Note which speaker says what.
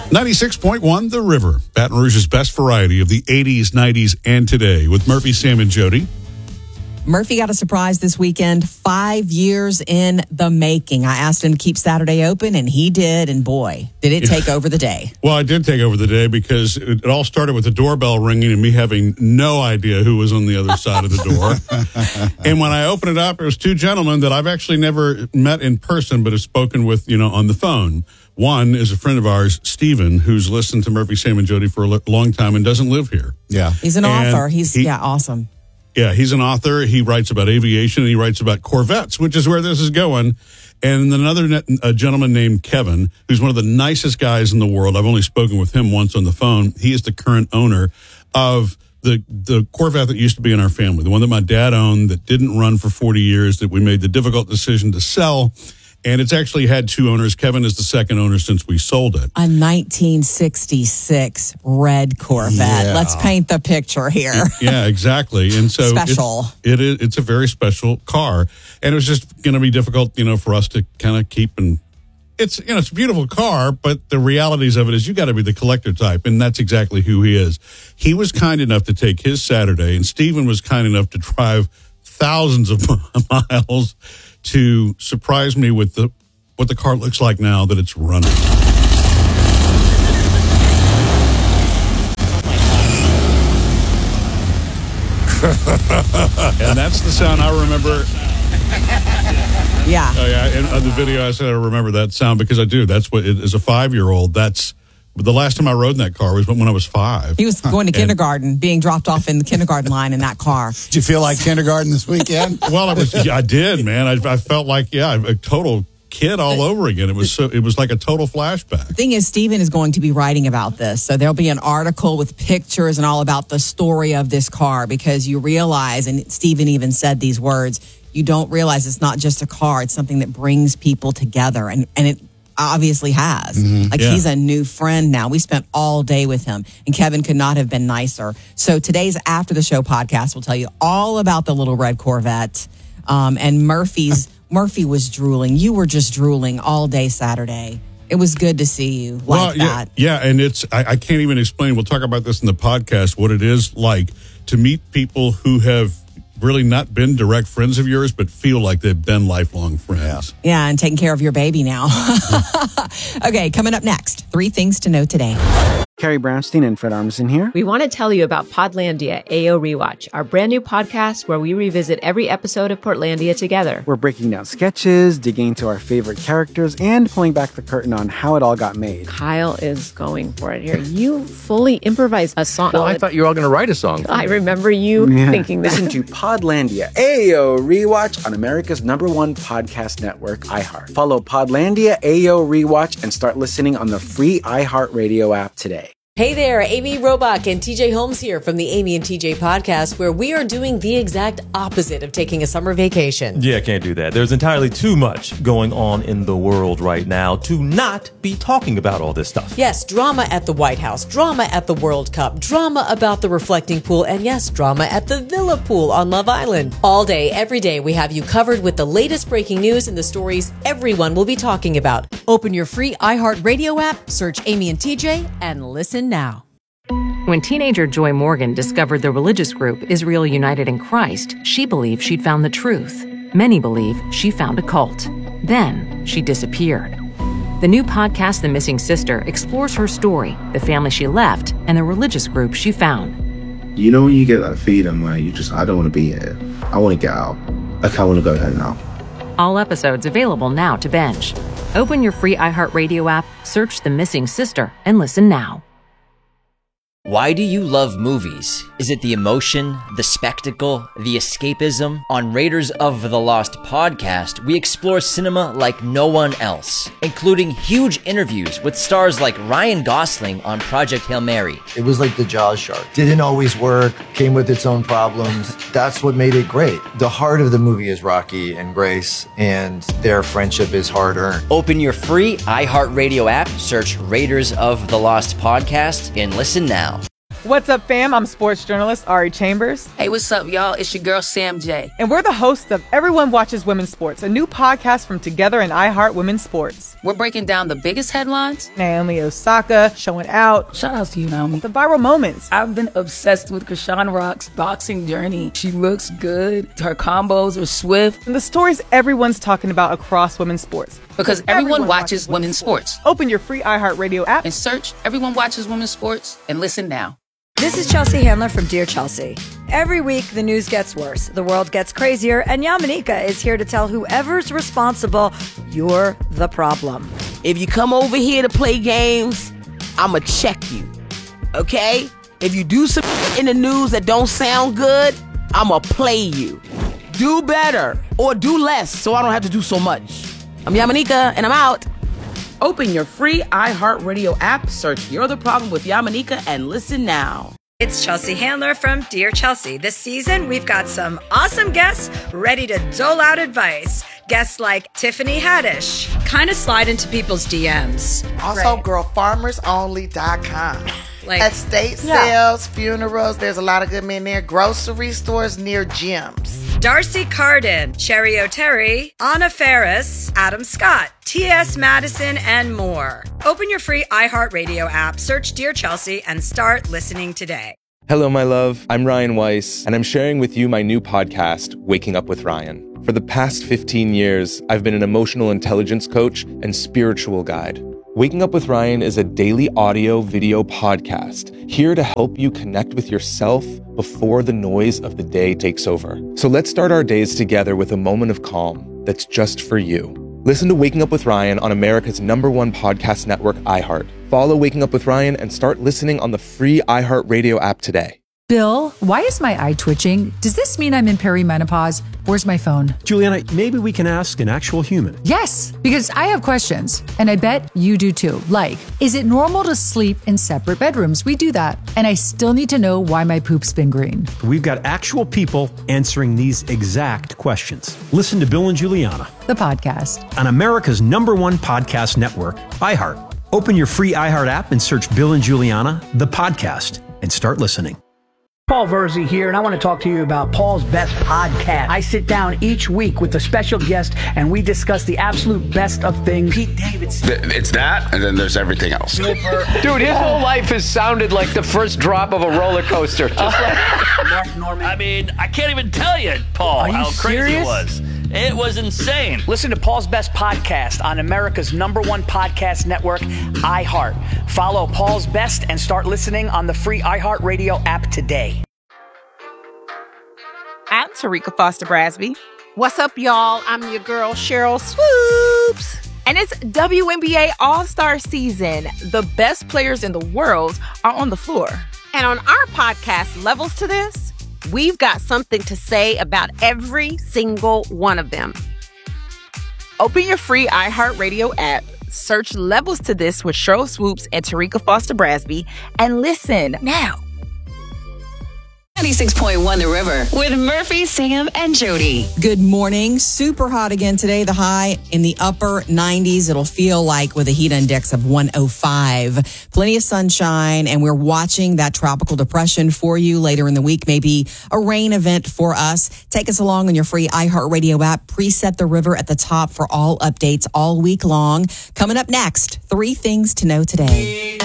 Speaker 1: 96.1 The River, Baton Rouge's best variety of the 80s, 90s, and today with Murphy, Sam, and Jody.
Speaker 2: Murphy got a surprise this weekend, 5 years in the making. I asked him to keep Saturday open, and he did, and boy, did it take over the day.
Speaker 1: Well, I did take over the day because it all started with the doorbell ringing and me having no idea who was on the other side of the door. And when I opened it up, it was two gentlemen that I've actually never met in person, but have spoken with, on the phone. One is a friend of ours, Steven, who's listened to Murphy, Sam, and Jody for a long time and doesn't live here.
Speaker 2: Yeah. He's an author. He's awesome.
Speaker 1: Yeah, he's an author. He writes about aviation, and he writes about Corvettes, which is where this is going. And then a gentleman named Kevin, who's one of the nicest guys in the world. I've only spoken with him once on the phone. He is the current owner of the Corvette that used to be in our family, the one that my dad owned that didn't run for 40 years, that we made the difficult decision to sell. And it's actually had two owners. Kevin is the second owner since we sold it.
Speaker 2: A 1966 red Corvette.
Speaker 1: Yeah.
Speaker 2: Let's paint the picture here.
Speaker 1: Yeah, exactly. And so
Speaker 2: special.
Speaker 1: It's a very special car. And it was just going to be difficult, for us to kind of keep and it's a beautiful car, but the realities of it is you got to be the collector type. And that's exactly who he is. He was kind enough to take his Saturday, and Stephen was kind enough to drive thousands of miles to surprise me with what the car looks like now that it's running. And that's the sound I remember.
Speaker 2: Yeah.
Speaker 1: Oh, yeah. And on the video, I said I remember that sound because I do. That's what, as a 5-year-old, that's the last time I rode in that car was when I was 5.
Speaker 2: He was going to kindergarten, being dropped off in the kindergarten line in that car.
Speaker 3: Did you feel like kindergarten this weekend?
Speaker 1: Well, I did, man. I felt like, a total kid all over again. It was like a total flashback.
Speaker 2: The thing is, Stephen is going to be writing about this. So there'll be an article with pictures and all about the story of this car, because you realize, and Stephen even said these words, you don't realize it's not just a car. It's something that brings people together. And it obviously has. Mm-hmm. He's a new friend now. We spent all day with him, and Kevin could not have been nicer. So today's After the Show podcast will tell you all about the little red Corvette. And Murphy was drooling. You were just drooling all day Saturday. It was good to see you that.
Speaker 1: Yeah, and I can't even explain. We'll talk about this in the podcast, what it is like to meet people who have really not been direct friends of yours, but feel like they've been lifelong friends.
Speaker 2: Yeah, and taking care of your baby now. Okay, coming up next, 3 things to know today.
Speaker 4: Carrie Brownstein and Fred Armisen here.
Speaker 5: We want to tell you about Podlandia AO Rewatch, our brand new podcast where we revisit every episode of Portlandia together.
Speaker 4: We're breaking down sketches, digging into our favorite characters, and pulling back the curtain on how it all got made.
Speaker 5: Kyle is going for it here. You fully improvised a song.
Speaker 6: Well, I thought you were all going to write a song.
Speaker 5: I remember you thinking that.
Speaker 4: Listen to Podlandia AO Rewatch on America's #1 podcast network, iHeart. Follow Podlandia AO Rewatch and start listening on the free iHeartRadio app today.
Speaker 7: Hey there, Amy Robach and TJ Holmes here from the Amy and TJ podcast, where we are doing the exact opposite of taking a summer vacation.
Speaker 8: Yeah, can't do that. There's entirely too much going on in the world right now to not be talking about all this stuff.
Speaker 7: Yes, drama at the White House, drama at the World Cup, drama about the reflecting pool, and yes, drama at the Villa Pool on Love Island. All day, every day, we have you covered with the latest breaking news and the stories everyone will be talking about. Open your free iHeartRadio app, search Amy and TJ, and listen now.
Speaker 9: When teenager Joy Morgan discovered the religious group Israel United in Christ, she believed she'd found the truth. Many believe she found a cult. Then she disappeared. The new podcast, The Missing Sister, explores her story, the family she left, and the religious group she found.
Speaker 10: You know when you get that feeling where I don't want to be here. I want to get out. I want to go home now.
Speaker 9: All episodes available now to binge. Open your free iHeartRadio app, search The Missing Sister, and listen now.
Speaker 11: Why do you love movies? Is it the emotion, the spectacle, the escapism? On Raiders of the Lost podcast, we explore cinema like no one else, including huge interviews with stars like Ryan Gosling on Project Hail Mary.
Speaker 12: It was like the Jaws shark. Didn't always work, came with its own problems. That's what made it great. The heart of the movie is Rocky and Grace, and their friendship is hard-earned.
Speaker 11: Open your free iHeartRadio app, search Raiders of the Lost podcast, and listen now.
Speaker 6: What's up, fam? I'm sports journalist Ari Chambers.
Speaker 13: Hey, what's up, y'all? It's your girl, Sam J.
Speaker 6: And we're the hosts of Everyone Watches Women's Sports, a new podcast from Together and iHeart Women's Sports.
Speaker 13: We're breaking down the biggest headlines.
Speaker 6: Naomi Osaka showing out.
Speaker 13: Shout out to you, Naomi.
Speaker 6: The viral moments.
Speaker 13: I've been obsessed with Krishan Rock's boxing journey. She looks good. Her combos are swift.
Speaker 6: And the stories everyone's talking about across women's sports.
Speaker 13: Because everyone watches women's sports.
Speaker 6: Open your free iHeartRadio app
Speaker 13: and search Everyone Watches Women's Sports and listen now.
Speaker 14: This is Chelsea Handler from Dear Chelsea. Every week, the news gets worse, the world gets crazier, and Yamanika is here to tell whoever's responsible, you're the problem.
Speaker 15: If you come over here to play games, I'ma check you, okay? If you do some in the news that don't sound good, I'ma play you. Do better or do less so I don't have to do so much. I'm Yamanika, and I'm out. Open your free iHeartRadio app, search You're the Problem with Yamanika, and listen now.
Speaker 14: It's Chelsea Handler from Dear Chelsea. This season, we've got some awesome guests ready to dole out advice. Guests like Tiffany Haddish, kind of slide into people's DMs.
Speaker 16: Also, girlfarmersonly.com.
Speaker 14: Like,
Speaker 16: estate sales, funerals, there's a lot of good men there. Grocery stores near gyms.
Speaker 14: Darcy Carden, Cherry O'Terry, Anna Ferris, Adam Scott, T.S. Madison, and more. Open your free iHeartRadio app, search Dear Chelsea, and start listening today.
Speaker 17: Hello, my love. I'm Ryan Weiss, and I'm sharing with you my new podcast, Waking Up with Ryan. For the past 15 years, I've been an emotional intelligence coach and spiritual guide. Waking Up with Ryan is a daily audio video podcast here to help you connect with yourself before the noise of the day takes over. So let's start our days together with a moment of calm that's just for you. Listen to Waking Up with Ryan on America's #1 podcast network, iHeart. Follow Waking Up with Ryan and start listening on the free iHeartRadio app today.
Speaker 18: Bill, why is my eye twitching? Does this mean I'm in perimenopause? Where's my phone?
Speaker 19: Juliana, maybe we can ask an actual human.
Speaker 18: Yes, because I have questions, and I bet you do too. Like, is it normal to sleep in separate bedrooms? We do that. And I still need to know why my poop's been green.
Speaker 19: We've got actual people answering these exact questions. Listen to Bill and Juliana,
Speaker 18: the podcast,
Speaker 19: on America's #1 podcast network, iHeart. Open your free iHeart app and search Bill and Juliana, the podcast, and start listening.
Speaker 20: Paul Verzi here, and I want to talk to you about Paul's Best Podcast. I sit down each week with a special guest, and we discuss the absolute best of things. Pete Davidson.
Speaker 21: It's that, and then there's everything else.
Speaker 22: Dude, his whole life has sounded like the first drop of a roller coaster. Just like
Speaker 23: Mark Norman. I mean, I can't even tell you, Paul, how crazy it was. It was insane.
Speaker 20: Listen to Paul's Best Podcast on America's #1 podcast network, iHeart. Follow Paul's Best and start listening on the free iHeartRadio app today.
Speaker 24: I'm Tarika Foster Brasby. What's up, y'all? I'm your girl, Cheryl Swoops. And it's WNBA All-Star season. The best players in the world are on the floor.
Speaker 25: And on our podcast, Levels to This, we've got something to say about every single one of them.
Speaker 24: Open your free iHeartRadio app, search Levels to This with Cheryl Swoops and Tarika Foster Brasby, and listen now.
Speaker 26: 96.1 The River with Murphy, Sam, and Jody.
Speaker 2: Good morning. Super hot again today. The high in the upper 90s. It'll feel like with a heat index of 105. Plenty of sunshine, and we're watching that tropical depression for you later in the week. Maybe a rain event for us. Take us along on your free iHeartRadio app. Preset the river at the top for all updates all week long. Coming up next, 3 things to know today.